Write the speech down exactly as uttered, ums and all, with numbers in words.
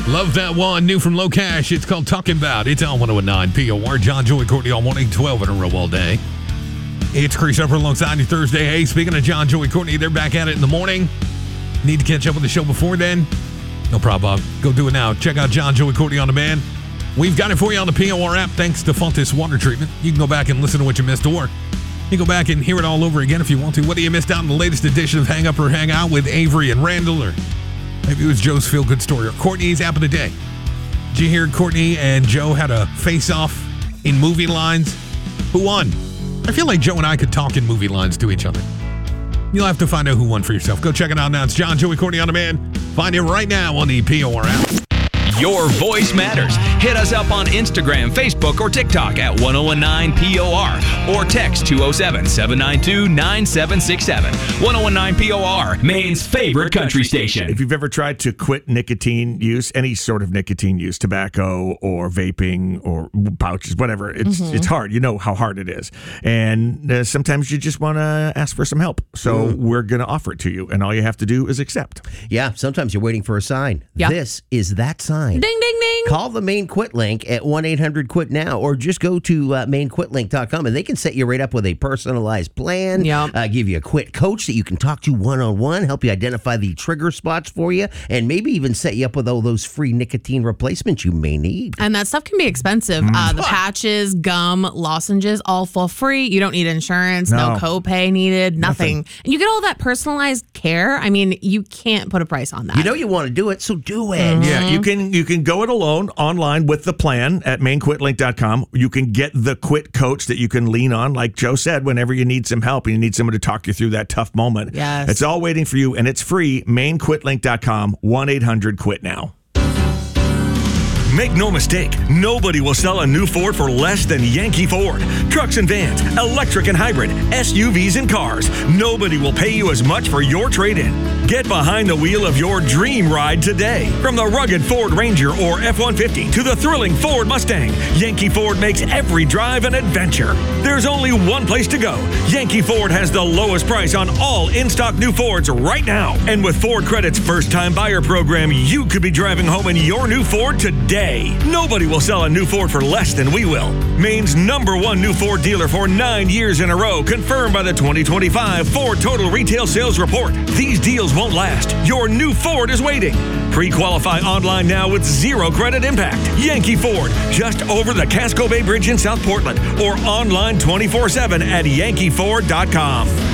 Love that one. New from Low Cash. It's called Talking About. It's on one oh nine P O R. John, Joey, Courtney on one eight twelve in a row all day. It's Chris Upper alongside you Thursday. Hey, speaking of John, Joey, Courtney, they're back at it in the morning. Need to catch up with the show before then? No problem, Bob. Go do it now. Check out John, Joey, Courtney on demand. We've got it for you on the P O R app thanks to Fontis Water Treatment. You can go back and listen to what you missed, or you can go back and hear it all over again if you want to. Whether you missed out on the latest edition of Hang Up or Hang Out with Avery and Randall, or maybe it was Joe's Feel Good Story, or Courtney's App of the Day. Did you hear Courtney and Joe had a face-off in movie lines? Who won? I feel like Joe and I could talk in movie lines to each other. You'll have to find out who won for yourself. Go check it out now. It's John, Joey, Courtney on demand. Find it right now on the P O R app. Your voice matters. Hit us up on Instagram, Facebook, or TikTok at ten nineteen P O R or text two oh seven, seven nine two, nine seven six seven. ten nineteen P O R, Maine's favorite country station. If you've ever tried to quit nicotine use, any sort of nicotine use, tobacco or vaping or pouches, whatever, it's mm-hmm. it's hard. You know how hard it is. And uh, sometimes you just want to ask for some help. So mm. we're going to offer it to you, and all you have to do is accept. Yeah, sometimes you're waiting for a sign. Yep. This is that sign. Ding, ding, ding. Call the Maine Quit Link at one eight hundred quit now, or just go to uh, maine quit link dot com, and they can set you right up with a personalized plan, yep. uh, give you a quit coach that you can talk to one-on-one, help you identify the trigger spots for you, and maybe even set you up with all those free nicotine replacements you may need. And that stuff can be expensive. Mm. Uh, the patches, gum, lozenges, all for free. You don't need insurance, no, no copay needed, nothing. nothing. And you get all that personalized care. I mean, you can't put a price on that. You know you want to do it, so do it. Mm-hmm. Yeah, you can you can go it alone online with the plan at maine quit link dot com. You can get the quit coach that you can lean on, like Joe said, whenever you need some help and you need someone to talk you through that tough moment. Yes. It's all waiting for you, and it's free. maine quit link dot com, one eight hundred quit now. Make no mistake, nobody will sell a new Ford for less than Yankee Ford. Trucks and vans, electric and hybrid, S U Vs and cars. Nobody will pay you as much for your trade-in. Get behind the wheel of your dream ride today. From the rugged Ford Ranger or F one fifty to the thrilling Ford Mustang, Yankee Ford makes every drive an adventure. There's only one place to go. Yankee Ford has the lowest price on all in-stock new Fords right now. And with Ford Credit's first-time buyer program, you could be driving home in your new Ford today. Nobody will sell a new Ford for less than we will. Maine's number one new Ford dealer for nine years in a row, confirmed by the twenty twenty-five Ford Total Retail Sales Report. These deals won't last. Your new Ford is waiting. Pre-qualify online now with zero credit impact. Yankee Ford, just over the Casco Bay Bridge in South Portland, or online twenty-four seven at yankee ford dot com.